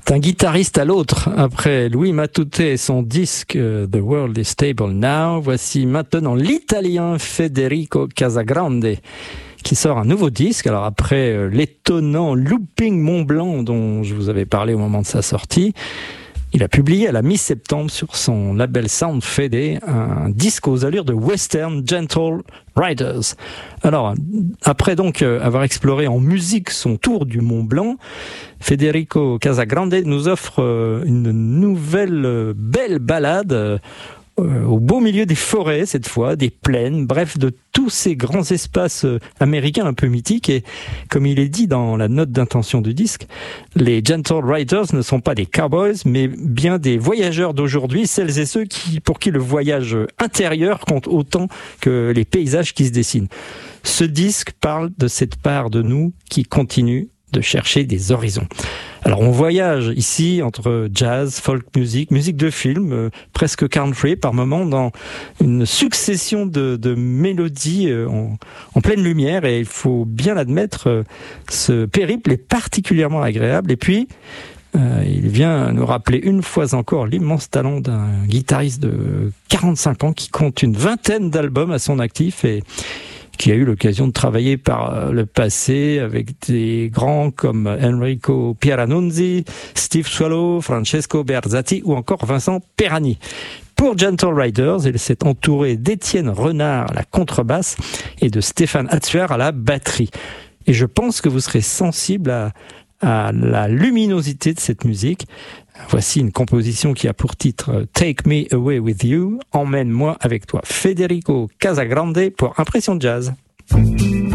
D'un guitariste à l'autre, après Louis Matute et son disque The World is Stable Now, voici maintenant l'italien Federico Casagrande qui sort un nouveau disque. Alors après l'étonnant Looping Mont Blanc dont je vous avais parlé au moment de sa sortie, il a publié à la mi-septembre sur son label Sound Fede un disque aux allures de western, Gentle Riders. Alors, après donc avoir exploré en musique son tour du Mont Blanc, Federico Casagrande nous offre une nouvelle belle balade au beau milieu des forêts cette fois, des plaines, bref, de tous ces grands espaces américains un peu mythiques. Et comme il est dit dans la note d'intention du disque, les Gentle Riders ne sont pas des cowboys, mais bien des voyageurs d'aujourd'hui, celles et ceux pour qui le voyage intérieur compte autant que les paysages qui se dessinent. Ce disque parle de cette part de nous qui continue de chercher des horizons. Alors on voyage ici entre jazz, folk music, musique de film, presque country par moments, dans une succession de mélodies en pleine lumière, et il faut bien l'admettre, ce périple est particulièrement agréable. Et puis il vient nous rappeler une fois encore l'immense talent d'un guitariste de 45 ans qui compte une vingtaine d'albums à son actif et qui a eu l'occasion de travailler par le passé avec des grands comme Enrico Pieranunzi, Steve Swallow, Francesco Berzatti ou encore Vincent Perani. Pour Gentle Riders, il s'est entouré d'Étienne Renard à la contrebasse et de Stéphane Hatsuer à la batterie. Et je pense que vous serez sensible à la luminosité de cette musique. Voici une composition qui a pour titre Take Me Away With You, emmène-moi avec toi. Federico Casagrande pour Impression Jazz.